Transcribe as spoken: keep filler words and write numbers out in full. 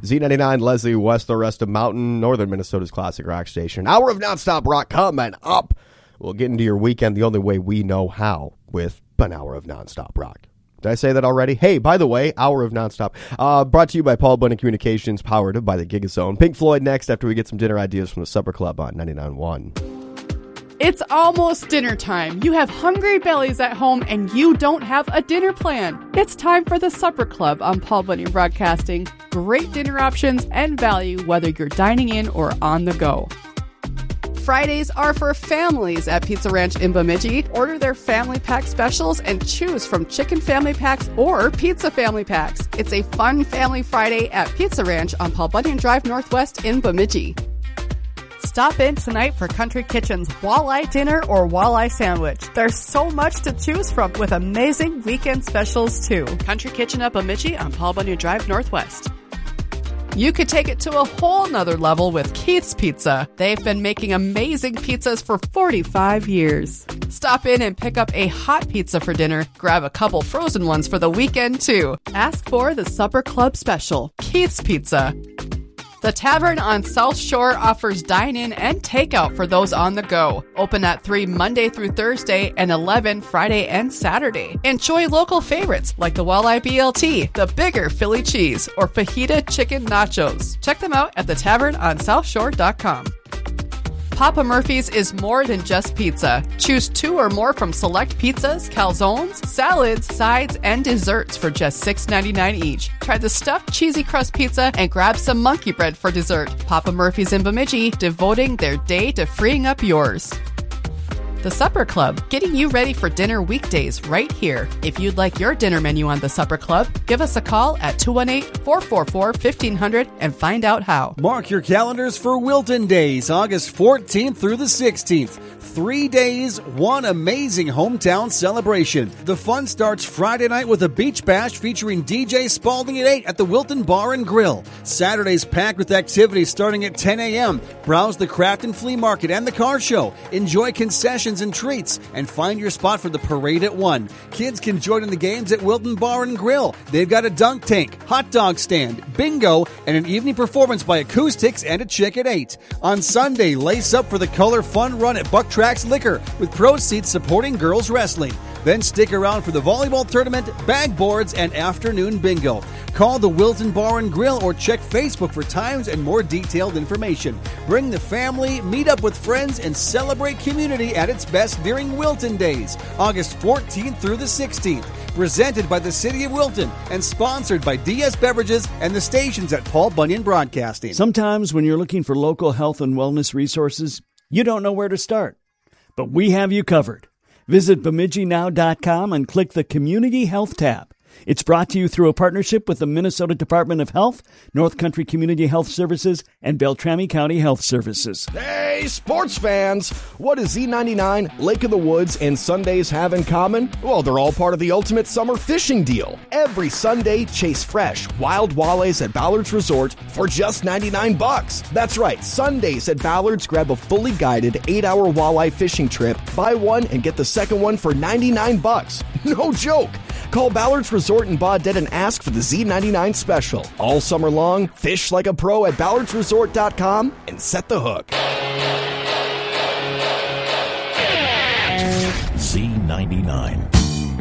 Z ninety-nine, Leslie, west the rest of Mountain, northern Minnesota's classic rock station. Hour of nonstop rock coming up. We'll get into your weekend the only way we know how, with an hour of nonstop rock. Did I say that already? Hey, by the way, hour of nonstop. Uh, brought to you by Paul Bunyan Communications, powered by the Gigazone. Pink Floyd next after we get some dinner ideas from the Supper Club on ninety-nine point one. It's almost dinner time. You have hungry bellies at home and you don't have a dinner plan. It's time for the Supper Club on Paul Bunyan Broadcasting. Great dinner options and value whether you're dining in or on the go. Fridays are for families at Pizza Ranch in Bemidji. Order their family pack specials and choose from chicken family packs or pizza family packs. It's a fun family Friday at Pizza Ranch on Paul Bunyan Drive Northwest in Bemidji. Stop in tonight for Country Kitchen's walleye dinner or walleye sandwich. There's so much to choose from with amazing weekend specials too. Country Kitchen at Bemidji on Paul Bunyan Drive Northwest. You could take it to a whole nother level with Keith's Pizza. They've been making amazing pizzas for forty-five years. Stop in and pick up a hot pizza for dinner. Grab a couple frozen ones for the weekend, too. Ask for the Supper Club Special, Keith's Pizza. The Tavern on South Shore offers dine-in and takeout for those on the go. Open at three Monday through Thursday and eleven Friday and Saturday. Enjoy local favorites like the Walleye B L T, the bigger Philly cheese, or fajita chicken nachos. Check them out at the tavern on south shore dot com. Papa Murphy's is more than just pizza. Choose two or more from select pizzas, calzones, salads, sides, and desserts for just six ninety-nine each. Try the stuffed cheesy crust pizza and grab some monkey bread for dessert. Papa Murphy's in Bemidji, devoting their day to freeing up yours. The Supper Club, getting you ready for dinner weekdays right here. If you'd like your dinner menu on the Supper Club, give us a call at two one eight, four four four, one five zero zero and find out how. Mark your calendars for Wilton Days, August fourteenth through the sixteenth. Three days, one amazing hometown celebration. The fun starts Friday night with a beach bash featuring D J Spalding at eight at the Wilton Bar and Grill. Saturday's packed with activities starting at ten a.m. Browse the craft and flea market and the car show. Enjoy concessions and treats, and find your spot for the parade at one. Kids can join in the games at Wilton Bar and Grill. They've got a dunk tank, hot dog stand, bingo, and an evening performance by Acoustics and a chick at eight. On Sunday, lace up for the Color Fun Run at Buck Tracks Liquor, with proceeds supporting girls wrestling. Then stick around for the volleyball tournament, bag boards, and afternoon bingo. Call the Wilton Bar and Grill or check Facebook for times and more detailed information. Bring the family, meet up with friends, and celebrate community at its best during Wilton Days, August fourteenth through the sixteenth. Presented by the City of Wilton and sponsored by D S Beverages and the stations at Paul Bunyan Broadcasting. Sometimes when you're looking for local health and wellness resources, you don't know where to start. But we have you covered. Visit Bemidji Now dot com and click the Community Health tab. It's brought to you through a partnership with the Minnesota Department of Health, North Country Community Health Services, and Beltrami County Health Services. Hey, sports fans! What does Z ninety-nine, Lake of the Woods, and Sundays have in common? Well, they're all part of the ultimate summer fishing deal. Every Sunday, chase fresh, wild walleyes at Ballard's Resort for just ninety-nine bucks. That's right, Sundays at Ballard's, grab a fully guided eight-hour walleye fishing trip. Buy one and get the second one for ninety-nine bucks. No joke! Call Ballard's Resort in Baudette and ask for the Z ninety-nine special. All summer long, fish like a pro at ballards resort dot com and set the hook. Z ninety-nine.